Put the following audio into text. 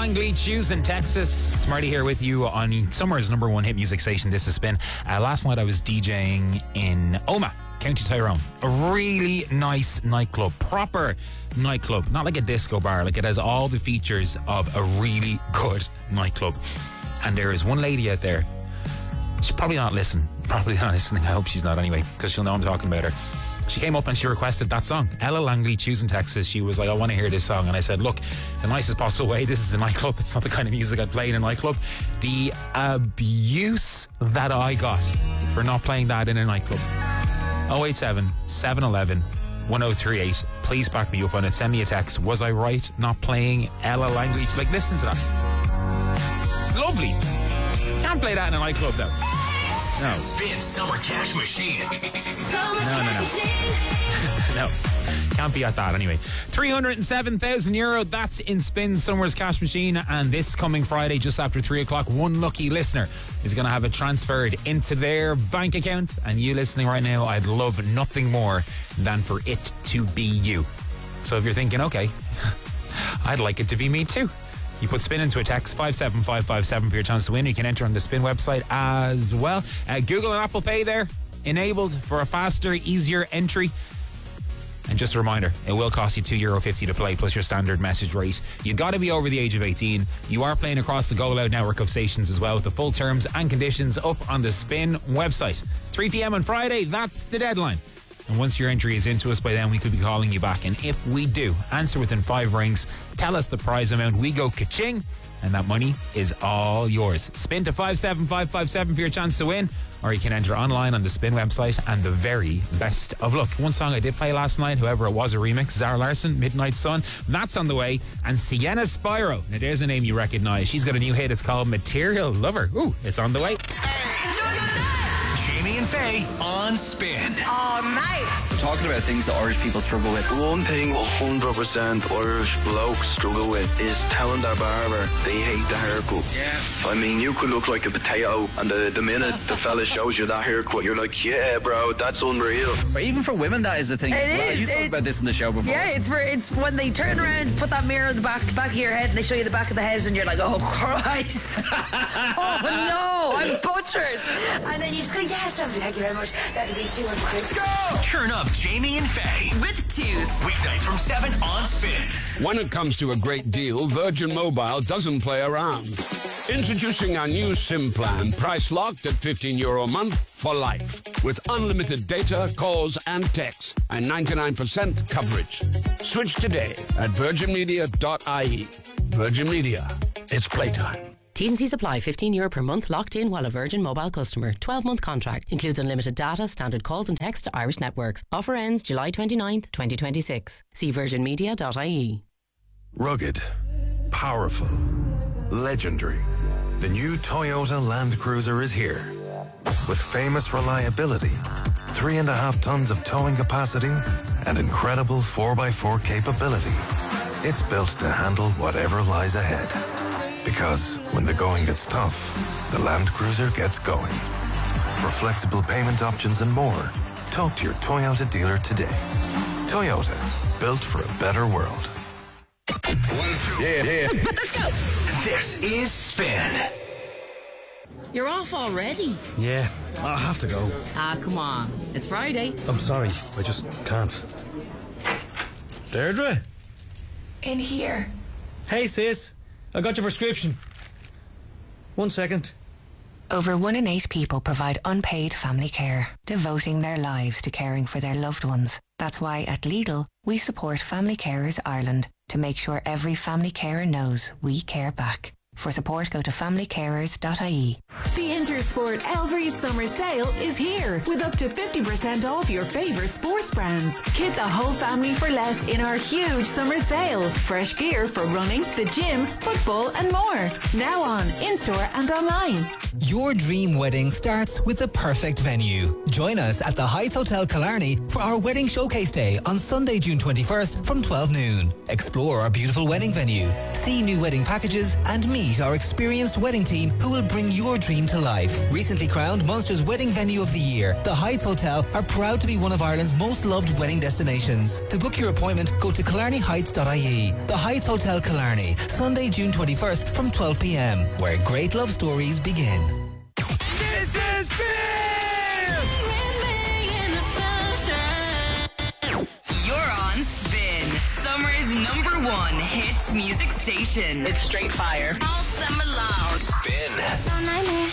Langley, Choosing Texas. It's Marty here with you on Summer's number one hit music station. This has been. Last night I was DJing in Omagh, County Tyrone. A really nice nightclub. Proper nightclub. Not like a disco bar. Like, it has all the features of a really good nightclub. And there is one lady out there. She's probably not listening. I hope she's not anyway, because she'll know I'm talking about her. She came up and she requested that song, Ella Langley, Choosing Texas. She was like, I want to hear this song. And I said, look, the nicest possible way, this is a nightclub. It's not the kind of music I'd play in a nightclub. The abuse that I got for not playing that in a nightclub. 087 711 1038. Please back me up on it. Send me a text. Was I right not playing Ella Langley? Like, listen to that. It's lovely. Can't play that in a nightclub though. No. Spin Summer Cash Machine. No. Can't be at that anyway. €307,000. That's in Spin Summer's Cash Machine. And this coming Friday, just after 3 o'clock, one lucky listener is going to have it transferred into their bank account. And you listening right now, I'd love nothing more than for it to be you. So if you're thinking, okay, I'd like it to be me too, you put Spin into a text, 57557 for your chance to win. You can enter on the Spin website as well. Google and Apple Pay there, enabled for a faster, easier entry. And just a reminder, it will cost you €2.50 to play, plus your standard message rate. You've got to be over the age of 18. You are playing across the Go Loud network of stations as well, with the full terms and conditions up on the Spin website. 3 p.m. on Friday, that's the deadline. And once your entry is into us, by then we could be calling you back. And if we do, answer within 5 rings, tell us the prize amount, we go ka-ching, and that money is all yours. Spin to 57557 for your chance to win, or you can enter online on the Spin website. And the very best of luck. One song I did play last night, however, it was a remix. Zara Larsson, Midnight Sun. That's on the way. And Sienna Spyro. Now there's a name you recognise. She's got a new hit. It's called Material Lover. Ooh, it's on the way. Jamie and Faye on Spin. All night. Talking about things that Irish people struggle with. One thing 100% Irish blokes struggle with is telling their barber they hate the haircut. Yeah. I mean, you could look like a potato, and the minute the fella shows you that haircut, you're like, yeah, bro, that's unreal. But even for women, that is the thing as well. You spoke about this in the show before. Yeah, it's when they turn around, put that mirror in the back of your head, and they show you the back of the head, and you're like, oh Christ. Oh no, I'm butchered. And then you just go, yes, thank you very much. That'll be 200 quid. Go! Turn up Jamie and Faye with Tooth. Weeknights from 7 on Spin. When it comes to a great deal, Virgin Mobile doesn't play around. Introducing our new SIM plan, price locked at €15 a month for life, with unlimited data, calls and texts, and 99% coverage. Switch today at virginmedia.ie. Virgin Media, it's playtime. T's and C's apply. €15 per month locked in while a Virgin Mobile customer. 12-month contract. Includes unlimited data, standard calls and text to Irish networks. Offer ends July 29th, 2026. See virginmedia.ie. Rugged, powerful, legendary. The new Toyota Land Cruiser is here. With famous reliability, 3.5 tons of towing capacity, and incredible 4x4 capability. It's built to handle whatever lies ahead. Because when the going gets tough, the Land Cruiser gets going. For flexible payment options and more, talk to your Toyota dealer today. Toyota, built for a better world. Yeah. Let's go. This is Spin. You're off already. Yeah, I have to go. Come on. It's Friday. I'm sorry, I just can't. Deirdre? In here. Hey sis, I got your prescription. 1 second. Over 1 in 8 people provide unpaid family care, devoting their lives to caring for their loved ones. That's why at Lidl, we support Family Carers Ireland to make sure every family carer knows we care back. For support, go to familycarers.ie. The Intersport Elvery Summer Sale is here with up to 50% off your favourite sports brands. Kit the whole family for less in our huge summer sale. Fresh gear for running, the gym, football and more. Now on, in-store and online. Your dream wedding starts with the perfect venue. Join us at the Heights Hotel Killarney for our Wedding Showcase Day on Sunday, June 21st from 12 noon. Explore our beautiful wedding venue. see new wedding packages and meet our experienced wedding team who will bring your dream to life. Recently crowned Munster's Wedding Venue of the Year, the Heights Hotel are proud to be one of Ireland's most loved wedding destinations. To book your appointment, go to killarneyheights.ie. The Heights Hotel Killarney, Sunday, June 21st from 12 p.m, where great love stories begin. This is You're on Spin, summer's #1 hit music station. It's straight fire. All summer long. Spin.